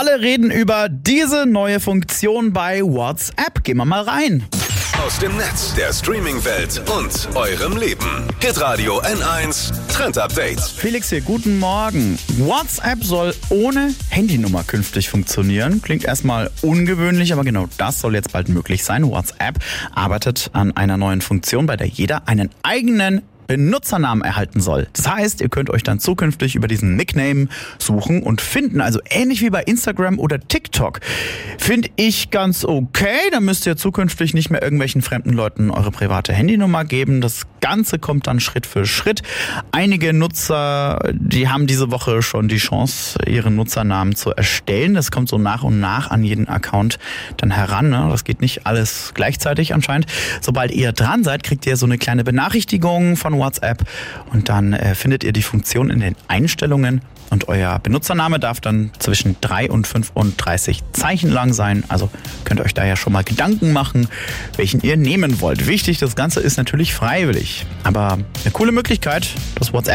alle reden über diese neue Funktion bei WhatsApp. Gehen wir mal rein. Aus dem Netz, der Streaming-Welt und eurem Leben. Hitradio N1 Trend Update. Felix hier, guten Morgen. WhatsApp soll ohne Handynummer künftig funktionieren. Klingt erstmal ungewöhnlich, aber genau das soll jetzt bald möglich sein. WhatsApp arbeitet an einer neuen Funktion, bei der jeder einen eigenen Benutzernamen erhalten soll. Das heißt, ihr könnt euch dann zukünftig über diesen Nickname suchen und finden. Also ähnlich wie bei Instagram oder TikTok. Finde ich ganz okay. Da müsst ihr zukünftig nicht mehr irgendwelchen fremden Leuten eure private Handynummer geben. Das Ganze kommt dann Schritt für Schritt. Einige Nutzer, die haben diese Woche schon die Chance, ihren Nutzernamen zu erstellen. Das kommt so nach und nach an jeden Account dann heran. Ne? Das geht nicht alles gleichzeitig anscheinend. Sobald ihr dran seid, kriegt ihr so eine kleine Benachrichtigung von WhatsApp und dann findet ihr die Funktion in den Einstellungen und euer Benutzername darf dann zwischen 3 und 35 Zeichen lang sein. Also könnt ihr euch da ja schon mal Gedanken machen, welchen ihr nehmen wollt. Wichtig, das Ganze ist natürlich freiwillig, aber eine coole Möglichkeit, das WhatsApp